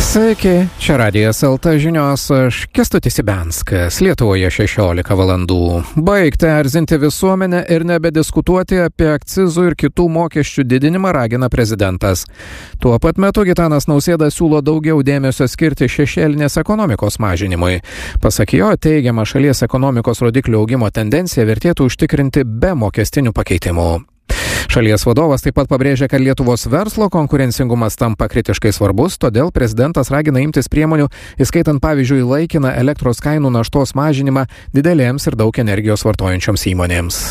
Sveiki, čia Radijas LT žinios, aš Kęstutis Ibianskas, Lietuvoje 16 valandų. Baigti erzinti visuomenę ir nebediskutuoti apie akcizų ir kitų mokesčių didinimą ragina prezidentas. Tuo pat metu Gitanas Nausėda siūlo daugiau dėmesio skirti šešėlinės ekonomikos mažinimui. Pasak jo, teigiamą šalies ekonomikos rodiklių augimo tendenciją vertėtų užtikrinti be mokestinių pakeitimų. Šalies vadovas taip pat pabrėžia, kad Lietuvos verslo konkurencingumas tampa kritiškai svarbus, todėl prezidentas ragina imtis priemonių, įskaitant pavyzdžiui laikiną elektros kainų naštos mažinimą didelėms ir daug energijos vartojančioms įmonėms.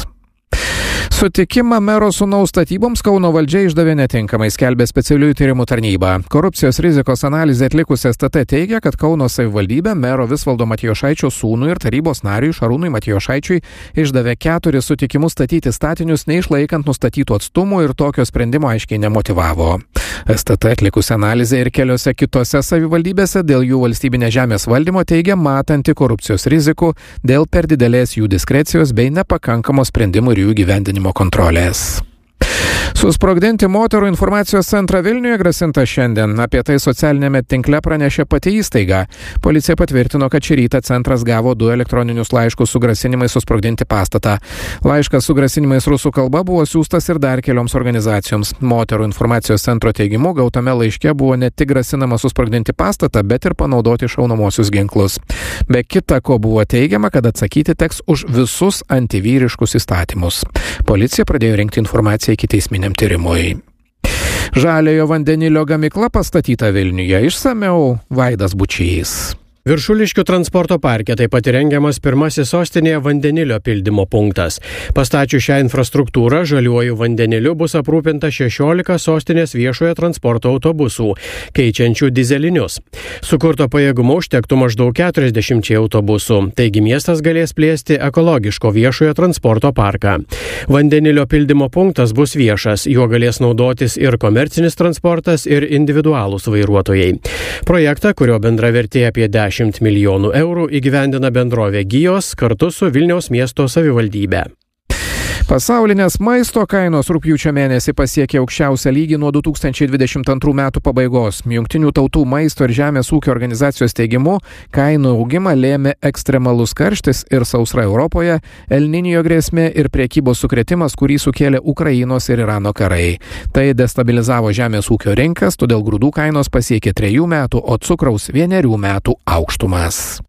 Sutikimą mero sūnaus statyboms Kauno valdžia išdavė netinkamai, skelbė specialiųjų tyrimų tarnyba. Korupcijos rizikos analizę atlikusi STT teigia, kad Kauno savivaldybė mero Visvaldo Matijošaičio sūnui ir tarybos nariui Šarūnui Matijošaičiui išdavė 4 sutikimus statyti statinius, neišlaikant nustatytų atstumų, ir tokio sprendimo aiškiai nemotivavo. STT atlikusi analizę ir keliose kitose savivaldybėse dėl jų valstybinės žemės valdymo teigia matanti korupcijos rizikų dėl per didelės jų diskrecijos bei nepakankamos sprendimų ir jų gyvendinimo kontrolės. Susprogdinti moterų informacijos centrą Vilniuje grasinta šiandien. Apie tai socialinėme tinkle pranešė pati įstaiga. Policija patvirtino, kad šį rytą centras gavo 2 elektroninius laiškus su grasinimais susprogdinti pastatą. Laiškas su grasinimais rusų kalba buvo siųstas ir dar kelioms organizacijoms. Moterų informacijos centro teigimu gautame laiške buvo ne tik grasinama susprogdinti pastatą, bet ir panaudoti šaunamosius ginklus. Be kita ko buvo teigiama, kad atsakyti teks už visus antivyriškus įstatymus. Policija pradėjo rinkti informaciją ikiteisminiam tyrimui. Žaliojo vandenilio gamykla pastatyta Vilniuje. Išsamiau Vaidas Bučys. Viršuliškių transporto parke taip pat įrengiamas pirmasis sostinėje vandenilio pildymo punktas. Pastačius šią infrastruktūrą, žaliuoju vandeniliu bus aprūpinta 16 sostinės viešojo transporto autobusų, keičiančių dizelinius. Sukurto pajėgumo užtektų maždaug 40 autobusų, taigi miestas galės plėsti ekologiško viešojo transporto parką. Vandenilio pildymo punktas bus viešas, juo galės naudotis ir komercinis transportas, ir individualūs vairuotojai. Projektą, kurio bendra vertė apie 10 milijonų eurų, įgyvendina bendrovė Gijos kartu su Vilniaus miesto savivaldybe. Pasaulinės maisto kainos rugpjūčio mėnesį pasiekė aukščiausią lygį nuo 2022 metų pabaigos. Jungtinių tautų maisto ir žemės ūkio organizacijos teigimu, kainų augimą lėmė ekstremalus karštis ir sausra Europoje, El Niño grėsmė ir prekybos sukrėtimas, kurį sukėlė Ukrainos ir Irano karai. Tai destabilizavo žemės ūkio rinkas, todėl grūdų kainos pasiekė 3 metų, o cukraus 1 metų aukštumas.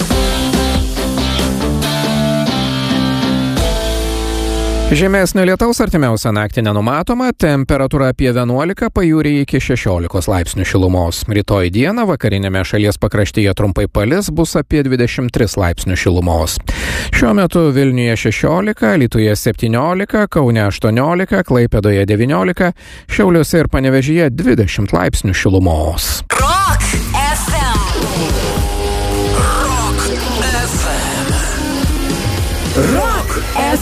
Žemesnio lietaus artimiausią naktį nenumatoma, temperatūra apie 11, pajūryje iki 16 laipsnių šilumos. Rytoj dieną vakarinėme šalies pakraštyje trumpai palis, bus apie 23 laipsnių šilumos. Šiuo metu Vilniuje 16, Alytuje 17, Kaune 18, Klaipėdoje 19, Šiauliuose ir Panevėžyje 20 laipsnių šilumos. Rock FM. Rock FM. Rock FM.